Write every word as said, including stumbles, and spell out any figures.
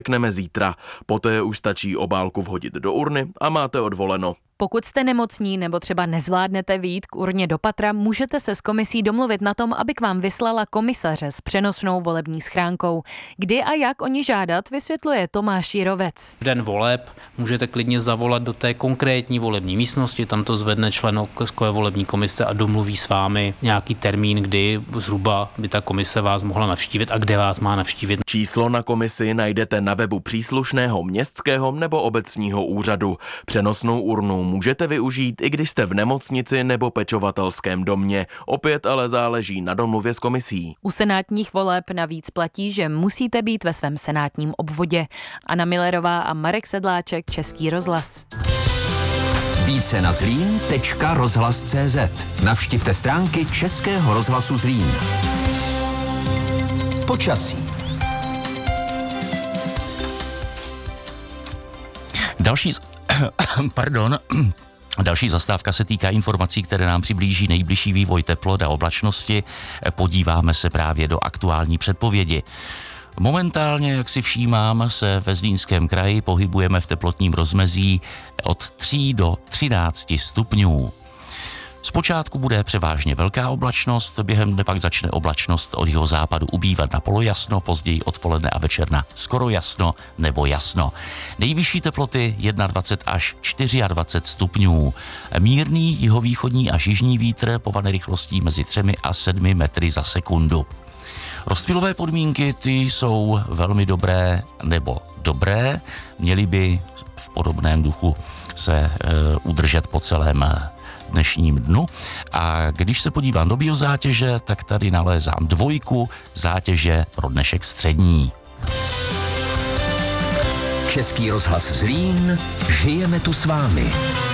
Kneme zítra. Poté už stačí obálku vhodit do urny a máte odvoleno. Pokud jste nemocní nebo třeba nezvládnete vyjít k urně do patra, můžete se s komisí domluvit na tom, aby k vám vyslala komisaře s přenosnou volební schránkou. Kdy a jak o ní žádat, vysvětluje Tomáš Jirovec. V den voleb můžete klidně zavolat do té konkrétní volební místnosti, tam to zvedne člen okrskové volební komise a domluví s vámi nějaký termín, kdy zhruba by ta komise vás mohla navštívit a kde vás má navštívit. Číslo na komisi najdete na webu příslušného městského nebo obecního úřadu. Přenosnou urnu můžete využít, i když jste v nemocnici nebo pečovatelském domě. Opět ale záleží na domluvě s komisí. U senátních voleb navíc platí, že musíte být ve svém senátním obvodě. Anna Millerová a Marek Sedláček, Český rozhlas. Více na zlín tečka rozhlas tečka cé zet. Navštivte stránky Českého rozhlasu Zlín. Počasí. Další... Pardon... Další zastávka se týká informací, které nám přiblíží nejbližší vývoj teplot a oblačnosti. Podíváme se právě do aktuální předpovědi. Momentálně, jak si všímám, se ve Zlínském kraji pohybujeme v teplotním rozmezí od tří do třinácti stupňů. Zpočátku bude převážně velká oblačnost, během dne pak začne oblačnost od jeho západu ubývat na polojasno, později odpoledne a večer na skoro jasno nebo jasno. Nejvyšší teploty dvacet jedna až dvacet čtyři stupňů. Mírný jihovýchodní až jižní vítr povane rychlostí mezi třemi a sedmi metry za sekundu. Rozptylové podmínky ty jsou velmi dobré nebo dobré, měly by v podobném duchu se e, udržet po celém dnešním dnu. A když se podívám do biozátěže, tak tady nalézám dvojku zátěže pro dnešek střední. Český rozhlas Zlín, žijeme tu s vámi.